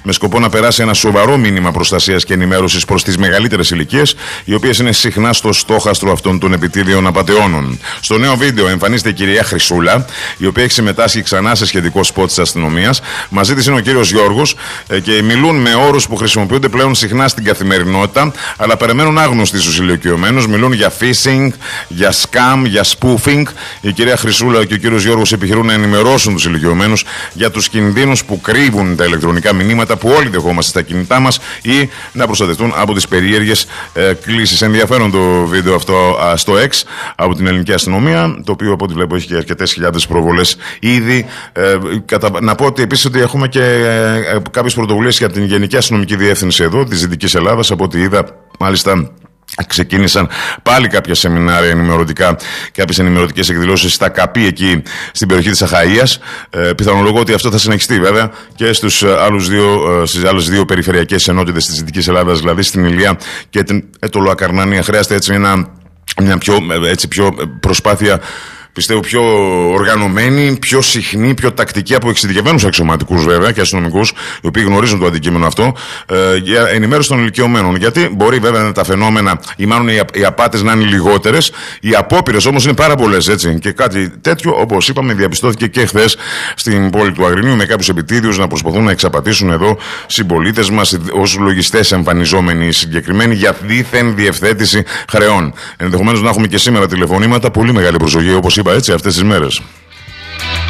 με σκοπό να περάσει ένα σοβαρό μήνυμα προστασίας και ενημέρωσης προς τις μεγαλύτερες ηλικίες, οι οποίες είναι συχνά στο στόχαστρο αυτών των επιτίδιων απατεώνων. Στο νέο βίντεο εμφανίζεται η κυρία Χρυσούλα, η οποία έχει συμμετάσχει ξανά σε σχετικό σποτ της αστυνομίας. Μαζί της είναι ο κύριος Γιώργος και μιλούν με όρους που χρησιμοποιούνται πλέον συχνά στην καθημερινότητα, αλλά παραμένουν άγνωστοι στους ηλικιωμένους. Μιλούν για phishing, για scam, για spoofing. Η κυρία Χρυσούλα και ο κύριος Γιώργος επιχειρούν να ενημερώσουν τους ηλικιωμένους για τους κινδύνους που κρύβουν τα ηλεκτρονικά μηνύματα που όλοι δεχόμαστε στα κινητά μας ή να προστατευτούν από τις περίεργες κλήσεις. Ενδιαφέρον το βίντεο αυτό στο X από την ελληνική αστυνομία, το οποίο από ό,τι βλέπω έχει και αρκετές χιλιάδες προβολές ήδη. Να πω ότι επίσης ότι έχουμε και κάποιες πρωτοβουλίες για την Γενική Αστυνομική Διεύθυνση εδώ της Δυτικής Ελλάδας. Από ό,τι είδα, μάλιστα, ξεκίνησαν πάλι κάποια σεμινάρια ενημερωτικά, κάποιες ενημερωτικές εκδηλώσεις στα ΚΑΠΗ εκεί στην περιοχή της Αχαΐας. Πιθανολογώ ότι αυτό θα συνεχιστεί βέβαια και στις άλλες δύο περιφερειακές ενότητες της Δυτικής Ελλάδας, δηλαδή στην Ηλία και το Λοακαρνανία. Χρειάζεται έτσι μια πιο προσπάθεια, πιστεύω, πιο οργανωμένη, πιο συχνή, πιο τακτική από εξειδικευμένους αξιωματικούς βέβαια και αστυνομικούς, οι οποίοι γνωρίζουν το αντικείμενο αυτό, για ενημέρωση των ηλικιωμένων. Γιατί μπορεί βέβαια τα φαινόμενα, ή μάλλον οι απάτες να είναι λιγότερες, οι απόπειρες όμως είναι πάρα πολλές, έτσι. Και κάτι τέτοιο, όπως είπαμε, διαπιστώθηκε και χθες στην πόλη του Αγρινίου, με κάποιους επιτίδιους να προσπαθούν να εξαπατήσουν εδώ συμπολίτες μας ως λογιστές εμφανιζόμενοι συγκεκριμένοι για δίθεν διευθέτηση χρεών. Ενδεχομένως να έχουμε και σήμερα τηλεφωνήματα. Πολύ μεγάλη προσοχή, όπως είπα, έτσι, αυτές τις μέρες.